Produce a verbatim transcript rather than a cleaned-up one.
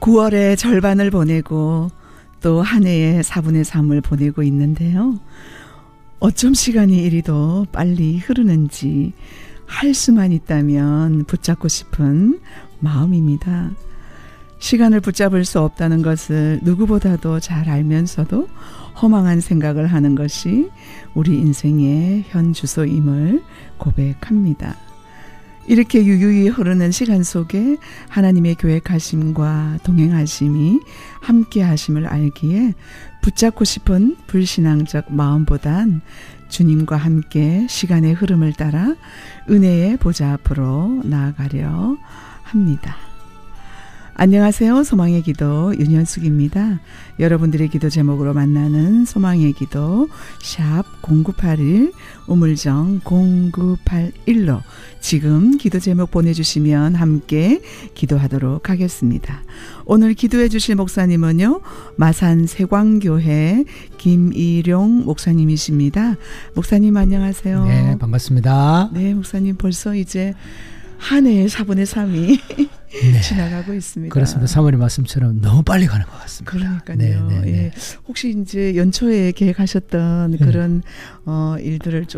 구월의 절반을 보내고 또 한 해의 사분의 삼을 보내고 있는데요. 어쩜 시간이 이리도 빨리 흐르는지 할 수만 있다면 붙잡고 싶은 마음입니다. 시간을 붙잡을 수 없다는 것을 누구보다도 잘 알면서도 허망한 생각을 하는 것이 우리 인생의 현 주소임을 고백합니다. 이렇게 유유히 흐르는 시간 속에 하나님의 계획하심과 동행하심이 함께하심을 알기에 붙잡고 싶은 불신앙적 마음보단 주님과 함께 시간의 흐름을 따라 은혜의 보좌 앞으로 나아가려 합니다. 안녕하세요. 소망의 기도 윤현숙입니다. 여러분들의 기도 제목으로 만나는 소망의 기도 샵 공구팔일 우물정 공구팔일로 지금 기도 제목 보내주시면 함께 기도하도록 하겠습니다. 오늘 기도해 주실 목사님은요, 마산 세광교회 김일용 목사님이십니다. 목사님 안녕하세요. 네, 반갑습니다. 네, 목사님 벌써 이제 한 해의 사분의 삼이 네. 지나가고 있습니다. 그렇습니다. 사모님 말씀처럼 너무 빨리 가는 것 같습니다. 그러니까요. 네, 네, 네. 예. 혹시 이제 연초에 계획하셨던 네. 그런 어, 일들을 좀